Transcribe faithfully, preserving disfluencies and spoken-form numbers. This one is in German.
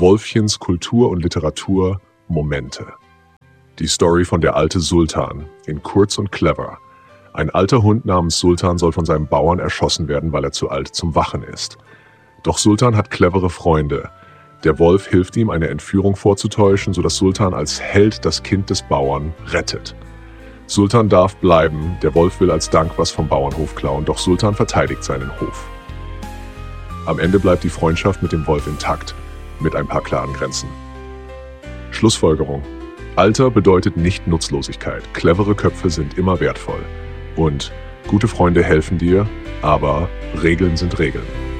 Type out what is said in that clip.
Wolfchens Kultur und Literatur Momente. Die Story von der alte Sultan in Kurz und Clever. Ein alter Hund namens Sultan soll von seinem Bauern erschossen werden, weil er zu alt zum Wachen ist. Doch Sultan hat clevere Freunde. Der Wolf hilft ihm, eine Entführung vorzutäuschen, sodass Sultan als Held das Kind des Bauern rettet. Sultan darf bleiben, der Wolf will als Dank was vom Bauernhof klauen, doch Sultan verteidigt seinen Hof. Am Ende bleibt die Freundschaft mit dem Wolf intakt, mit ein paar klaren Grenzen. Schlussfolgerung: Alter bedeutet nicht Nutzlosigkeit, clevere Köpfe sind immer wertvoll. Und gute Freunde helfen dir, aber Regeln sind Regeln.